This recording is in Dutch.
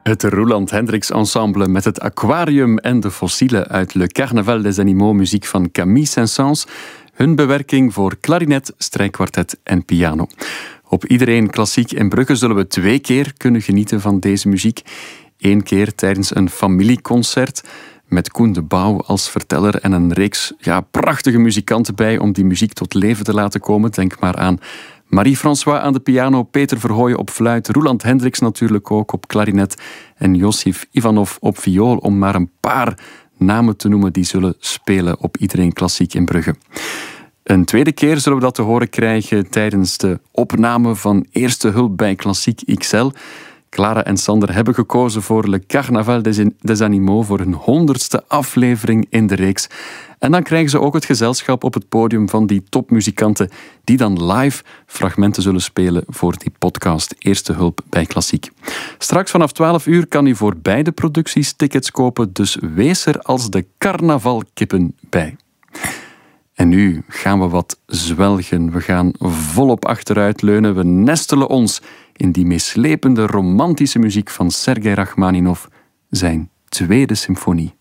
Het Roeland Hendricks Ensemble met het aquarium en de fossielen uit Le Carnaval des Animaux, muziek van Camille Saint-Saëns. Hun bewerking voor klarinet, strijkkwartet en piano. Op Iedereen Klassiek in Brugge zullen we 2 keer kunnen genieten van deze muziek. 1 keer tijdens een familieconcert met Koen de Bouw als verteller en een reeks prachtige muzikanten bij om die muziek tot leven te laten komen. Denk maar aan Marie-François aan de piano, Peter Verhooyen op fluit, Roeland Hendricks natuurlijk ook op klarinet en Josif Ivanov op viool, om maar een paar namen te noemen die zullen spelen op Iedereen Klassiek in Brugge. Een tweede keer zullen we dat te horen krijgen tijdens de opname van Eerste Hulp bij Klassiek XL. Clara en Sander hebben gekozen voor Le Carnaval des Animaux, voor hun 100ste aflevering in de reeks. En dan krijgen ze ook het gezelschap op het podium van die topmuzikanten die dan live fragmenten zullen spelen voor die podcast Eerste Hulp bij Klassiek. Straks vanaf 12 uur kan u voor beide producties tickets kopen, dus wees er als de carnavalkippen bij. En nu gaan we wat zwelgen. We gaan volop achteruit leunen. We nestelen ons in die meeslepende romantische muziek van Sergei Rachmaninov, zijn 2e symfonie.